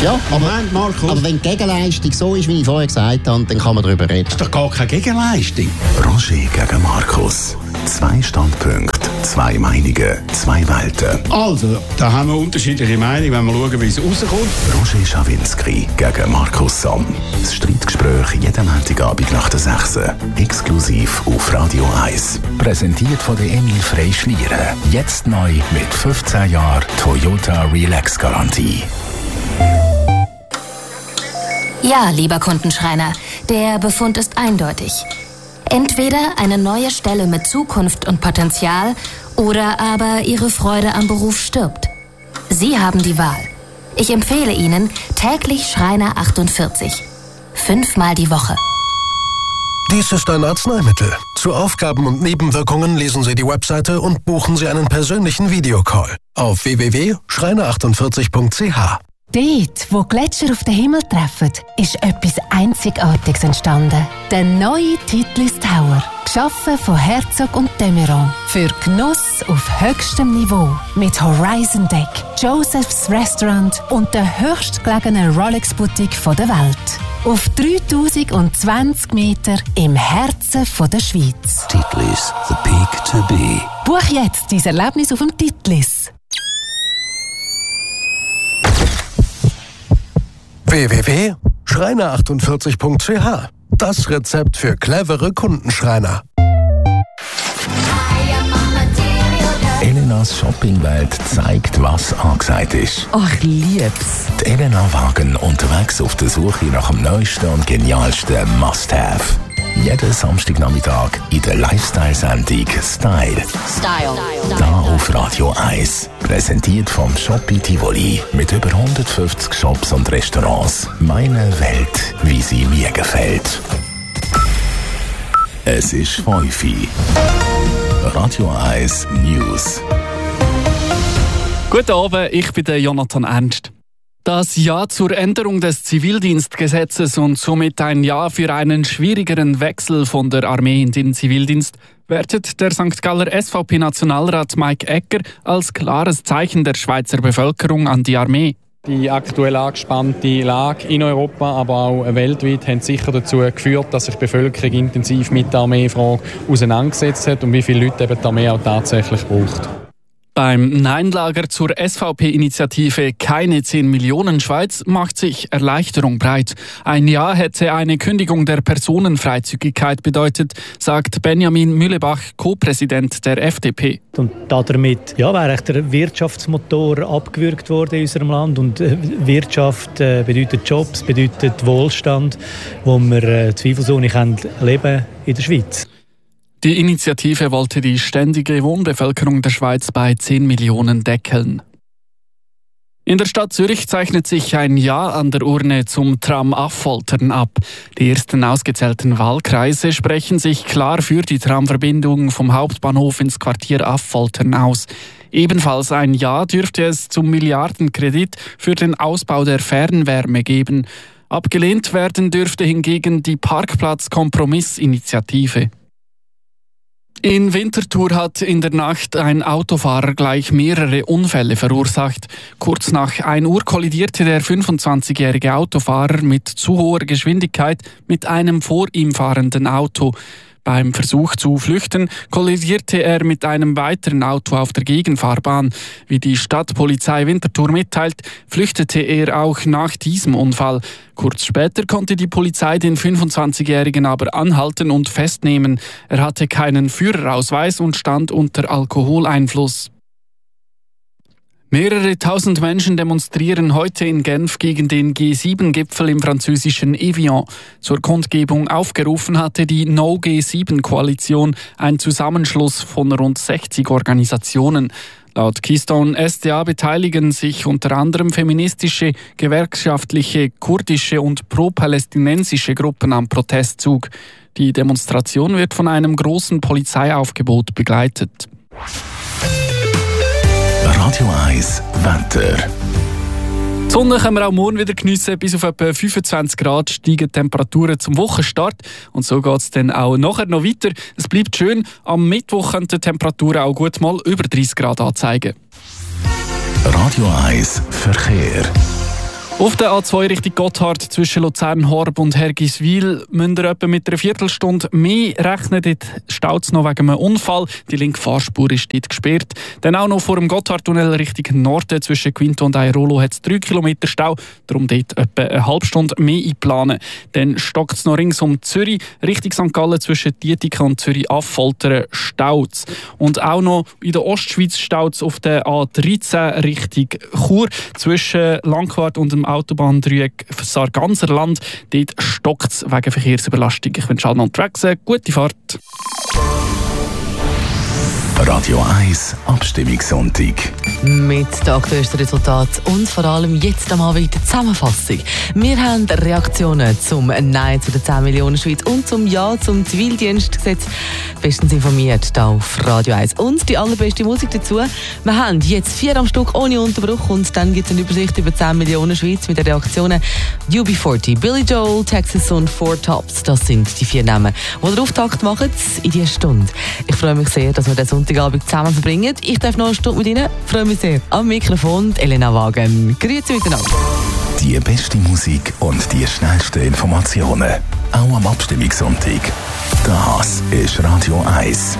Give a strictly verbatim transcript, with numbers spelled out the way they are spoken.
Ja, aber, Moment, Markus. aber wenn die Gegenleistung so ist, wie ich vorher gesagt habe, dann kann man darüber reden. Das ist doch gar keine Gegenleistung. Roger gegen Markus. Zwei Standpunkte, zwei Meinungen, zwei Welten. Also, da haben wir unterschiedliche Meinungen, wenn wir schauen, wie es rauskommt. Roger Schawinski gegen Markus Somm. Das Streitgespräch jeden Montagabend nach der sechs. Exklusiv auf Radio eins. Präsentiert von der Emil Frey Schlieren. Jetzt neu mit fünfzehn Jahren Toyota Relax Garantie. Ja, lieber Kundenschreiner, der Befund ist eindeutig. Entweder eine neue Stelle mit Zukunft und Potenzial oder aber Ihre Freude am Beruf stirbt. Sie haben die Wahl. Ich empfehle Ihnen täglich Schreiner achtundvierzig. Fünfmal die Woche. Dies ist ein Arzneimittel. Zu Aufgaben und Nebenwirkungen lesen Sie die Webseite und buchen Sie einen persönlichen Videocall auf w w w punkt schreiner achtundvierzig punkt c h. Dort, wo Gletscher auf den Himmel treffen, ist etwas Einzigartiges entstanden. Der neue Titlis Tower. Geschaffen von Herzog und de Meuron. Für Genuss auf höchstem Niveau. Mit Horizon Deck, Joseph's Restaurant und der höchstgelegenen Rolex-Boutique der Welt. Auf dreitausendzwanzig Meter im Herzen der Schweiz. Titlis, the peak to be. Buch jetzt dein Erlebnis auf dem Titlis. w w w punkt schreiner achtundvierzig punkt c h. Das Rezept für clevere Kundenschreiner. Elenas Shoppingwelt zeigt, was angesagt ist. Ach, ich lieb's. Die Elena Wagen unterwegs auf der Suche nach dem neuesten und genialsten Must-Have. Jeden Samstagnachmittag in der Lifestyle-Sendung Style. Style. Da auf Radio eins. Präsentiert vom Shopee Tivoli. Mit über hundertfünfzig Shops und Restaurants. Meine Welt, wie sie mir gefällt. Es ist fünf Uhr. Radio eins News. Guten Abend, ich bin der Jonathan Ernst. Das Ja zur Änderung des Zivildienstgesetzes und somit ein Ja für einen schwierigeren Wechsel von der Armee in den Zivildienst wertet der Sankt Galler S V P-Nationalrat Mike Egger als klares Zeichen der Schweizer Bevölkerung an die Armee. Die aktuell angespannte Lage in Europa, aber auch weltweit, hat sicher dazu geführt, dass sich die Bevölkerung intensiv mit der Armeefrage auseinandergesetzt hat und wie viele Leute eben die Armee auch tatsächlich braucht. Beim Nein-Lager zur S V P-Initiative Keine zehn Millionen Schweiz macht sich Erleichterung breit. Ein Ja hätte eine Kündigung der Personenfreizügigkeit bedeutet, sagt Benjamin Mühlebach, Co-Präsident der F D P. Und damit ja, wäre der Wirtschaftsmotor abgewürgt worden in unserem Land. Und Wirtschaft äh, bedeutet Jobs, bedeutet Wohlstand, wo wir äh, zweifelsohne leben in der Schweiz. Die Initiative wollte die ständige Wohnbevölkerung der Schweiz bei zehn Millionen deckeln. In der Stadt Zürich zeichnet sich ein Ja an der Urne zum Tram Affoltern ab. Die ersten ausgezählten Wahlkreise sprechen sich klar für die Tramverbindung vom Hauptbahnhof ins Quartier Affoltern aus. Ebenfalls ein Ja dürfte es zum Milliardenkredit für den Ausbau der Fernwärme geben. Abgelehnt werden dürfte hingegen die Parkplatz-Kompromiss-Initiative. In Winterthur hat in der Nacht ein Autofahrer gleich mehrere Unfälle verursacht. Kurz nach ein Uhr kollidierte der fünfundzwanzigjährige Autofahrer mit zu hoher Geschwindigkeit mit einem vor ihm fahrenden Auto. Beim Versuch zu flüchten kollidierte er mit einem weiteren Auto auf der Gegenfahrbahn. Wie die Stadtpolizei Winterthur mitteilt, flüchtete er auch nach diesem Unfall. Kurz später konnte die Polizei den fünfundzwanzigjährigen aber anhalten und festnehmen. Er hatte keinen Führerausweis und stand unter Alkoholeinfluss. Mehrere tausend Menschen demonstrieren heute in Genf gegen den G sieben Gipfel im französischen Evian. Zur Kundgebung aufgerufen hatte die No G sieben Koalition, ein Zusammenschluss von rund sechzig Organisationen. Laut Keystone S D A beteiligen sich unter anderem feministische, gewerkschaftliche, kurdische und pro-palästinensische Gruppen am Protestzug. Die Demonstration wird von einem großen Polizeiaufgebot begleitet. Radio eins Wetter. Die Sonne können wir auch morgen wieder geniessen. Bis auf etwa fünfundzwanzig Grad steigen die Temperaturen zum Wochenstart. Und so geht es dann auch nachher noch weiter. Es bleibt schön. Am Mittwoch können die Temperaturen auch gut mal über dreißig Grad anzeigen. Radio eins Verkehr. Auf der A zwei Richtung Gotthard zwischen Luzern, Horb und Hergiswil müsst ihr etwa mit einer Viertelstunde mehr rechnen. Dort staut es noch wegen einem Unfall. Die linke Fahrspur ist dort gesperrt. Dann auch noch vor dem Gotthardtunnel Richtung Norden zwischen Quinto und Airolo hat es drei Kilometer Stau. Darum dort etwa eine halbe Stunde mehr einplanen. Dann stockt es noch rings um Zürich Richtung Sankt Gallen zwischen Dietiken und Zürich-Affoltern staut es. Und auch noch in der Ostschweiz staut es auf der A dreizehn Richtung Chur zwischen Langquart und dem Autobahndreieck Sarganserland. Dort stockt es wegen Verkehrsüberlastung. Ich wünsche allen unterwegs eine gute Fahrt. Radio eins Abstimmungssonntag. Mit den aktuellsten Resultaten und vor allem jetzt am Abend die Zusammenfassung. Wir haben Reaktionen zum Nein zu den zehn Millionen Schweiz und zum Ja zum Zivildienstgesetz. Bestens informiert hier auf Radio eins. Und die allerbeste Musik dazu. Wir haben jetzt vier am Stück ohne Unterbruch und dann gibt es eine Übersicht über zehn Millionen Schweiz mit den Reaktionen U B vierzig, Billy Joel, Texas und Four Tops. Das sind die vier Namen, die den Auftakt machen in dieser Stunde. Ich freue mich sehr, dass wir den Sonntagabend zusammen verbringen. Ich darf noch eine Stunde mit Ihnen. Ich freue mich sehr. Am Mikrofon Elena Wagen. Grüezi miteinander. Die beste Musik und die schnellsten Informationen. Auch am Abstimmungssonntag. Das ist Radio eins.